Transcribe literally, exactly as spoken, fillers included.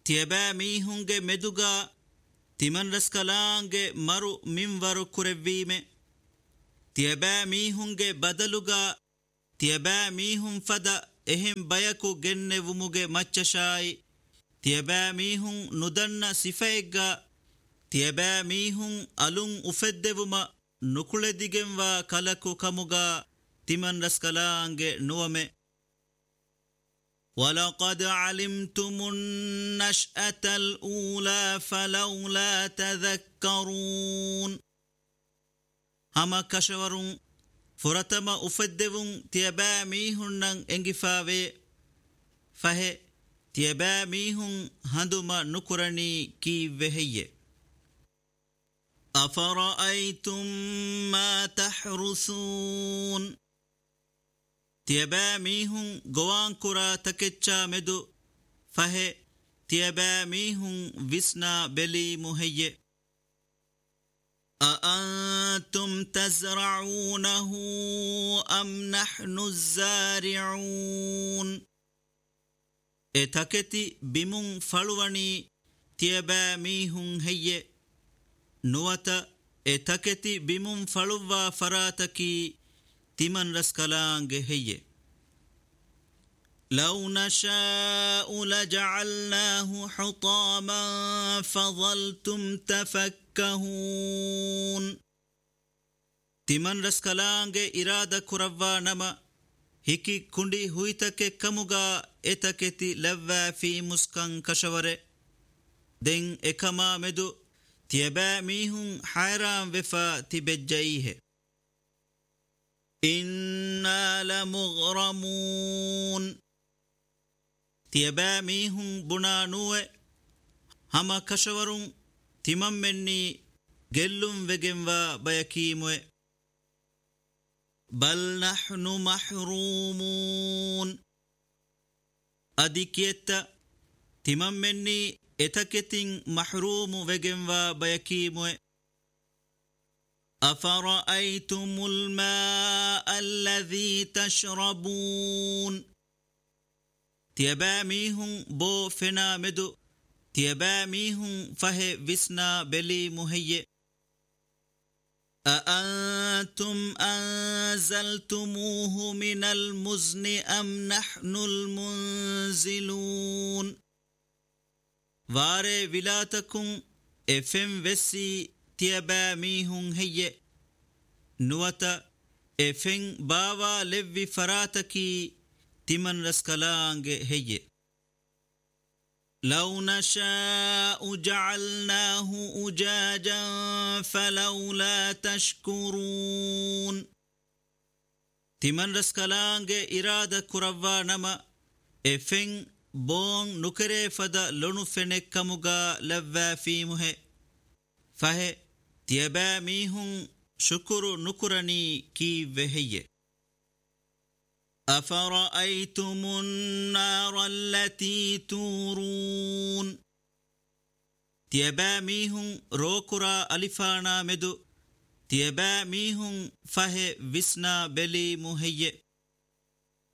තියබෑ මීහුන්ගේ මෙදුගා තිමන් රස්කලාන්ගේ මරු මින්වරු කුරෙව්වීමේ තියබෑ මීහුන්ගේ බදලුගා තියබෑ මීහුන් ෆද එහෙම් බයකු ගෙන්නෙවුමුගේ මච්චෂායි තියබෑ මීහුන් නුදන්න සිෆෙග්ගා තියබෑ මීහුන් අලුන් උෆෙද්දෙවුම නුකුලෙදිගෙන්වා කලකු කමුගා තිමන් රස්කලාන්ගේ නුවමේ وَلَقَدْ عَلِمْتُمُ النَّشْأَةَ الْأُولَى فَلَوْلَا تَذَكَّرُونَ هَمَا كَشَوَرُونَ فُرَتَمَ أُفَدِّوُونَ تِيَبَا مِيهُنَّنْ إِنْغِفَاوِي فَهِ تِيَبَا مِيهُنْ هَنْدُمَا نُكُرَنِي كِي وَهِيَّ أَفَرَأَيْتُمْ مَا تَحْرُثُونَ තියබෑ මීහුන් ගොවාන් කුරා තකෙච්චා මෙදු ෆහෙ තියබෑ මීහුන් විස්නා බෙලී මුහෙయ్యෙ අඅන්තුම් තස්රഊනහු අම් නහ්නු الزාරිஊන් ඒ තකෙති බිමුන් ෆළුවනි තියබෑ මීහුන් හෙయ్యෙ නුවත ඒ තකෙති බිමුන් ෆළුවා ෆරාතකි තිමන් රස්කලාන්ගේ හෙయ్యෙ لو نشاء لجعلناه حطاما فظلتم تفكهون තිමන් රස්කලාන්ගේ ඉරාදා කුරවවා නම හිකි කුණ්ඩි හුයිතකෙ කමුගා එතකෙති ලැව්වා ෆී මුස්කන් කෂවරෙ දෙන් එකමා මෙදු තියබෑ මීහුන් හයරාම් වෙෆා තිබෙජ්ජයිහෙ إِنَّا لَمُغْرَمُونَ තියබෑ මීහුන් බුණානුවෙ හම කෂවරුන් තිමම් මෙන්නි ගෙල්ලුම් වෙගෙන්වා බයකීමුවෙ බල් නහ්නු මහ්රූමූන් අධිකියත්ත තිමම් මෙන්නි එතකෙතින් මහ්රූමු වෙගෙන්වා බයකීමුවෙ أَفَرَأَيْتُمُ الْمَاءَ الَّذِي تَشْرَبُونَ තියබෑ මීහුන් බෝ ෆෙනා මෙදු තියබෑ මීහුන් ෆහෙ විස්නා බෙලී මුහෙయ్యෙ أَأَنْتُمْ أَنزَلْتُمُوهُ مِنَ الْمُزْنِ أَمْ نَحْنُ الْمُنْزِلُونَ وَارَ وِلَاتَكُمْ එෆෙම් වෙස්සී තියබෑ මීහුන් හෙయ్యෙ නුවත එෆෙන් බාවා ලෙව්වි ෆරාතකි තිමන් රස්කලාන්ගේ හෙయ్యෙ لو نشاء جعلناه أجاجا فلولا تشكرون තිමන් රස්කලාන්ගේ ඉරාදා කුරවවා නම එෆෙන් බෝන් නුකරේ ෆද ලොණු ෆෙනෙක් කමුගා ලැව්වා ෆීමුහෙ ෆහෙ තියබෑ මීහුන් ශුකුරු නුකුරණී කී වෙහෙయ్యෙ أَفَرَأَيْتُمُ النَّارَ الَّتِي تُورُونَ තියබෑ මීහුන් රෝකුරා අලිෆානා මෙදු තියබෑ මීහුන් ෆහෙ විස්නා බෙලී මුහෙయ్యෙ